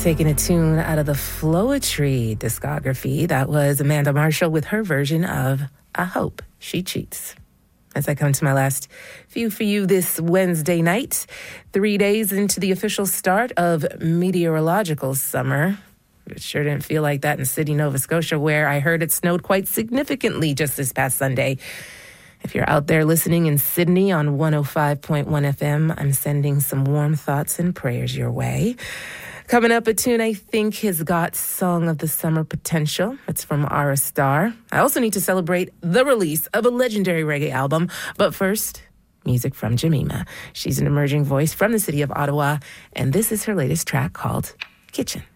Taking a tune out of the Floetry discography. That was Amanda Marshall with her version of I Hope She Cheats. As I come to my last few for you this Wednesday night, 3 days into the official start of meteorological summer. It sure didn't feel like that in Sydney, Nova Scotia, where I heard it snowed quite significantly just this past Sunday. If you're out there listening in Sydney on 105.1 FM, I'm sending some warm thoughts and prayers your way. Coming up, a tune I think has got Song of the Summer potential. It's from Ara Star. I also need to celebrate the release of a legendary reggae album. But first, music from Jemima. She's an emerging voice from the city of Ottawa, and this is her latest track called Kitchen.